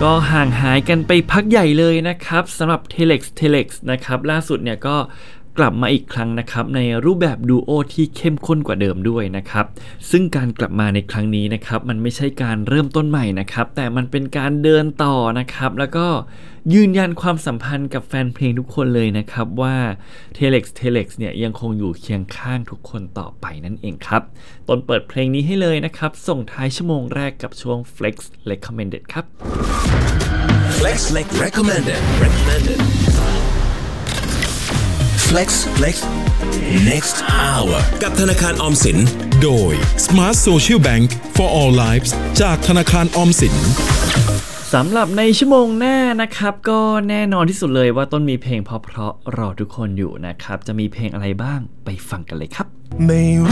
ก็ห่างหายกันไปพักใหญ่เลยนะครับสำหรับ Telex นะครับล่าสุดเนี่ยก็กลับมาอีกครั้งนะครับในรูปแบบดูโอที่เข้มข้นกว่าเดิมด้วยนะครับซึ่งการกลับมาในครั้งนี้นะครับมันไม่ใช่การเริ่มต้นใหม่นะครับแต่มันเป็นการเดินต่อนะครับแล้วก็ยืนยันความสัมพันธ์กับแฟนเพลงทุกคนเลยนะครับว่า Telex เนี่ยยังคงอยู่เคียงข้างทุกคนต่อไปนั่นเองครับต้นเปิดเพลงนี้ให้เลยนะครับส่งท้ายชั่วโมงแรกกับช่วง Flex Recommended ครับ Flex Recommended Flex Next Hour กับธนาคารออมสินโดย Smart Social Bank for All Lives จากธนาคารออมสินสำหรับในชั่วโมงหน้านะครับก็แน่นอนที่สุดเลยว่าต้นมีเพลงเพราะๆรอทุกคนอยู่นะครับจะมีเพลงอะไรบ้างไปฟังกันเลยครับไม่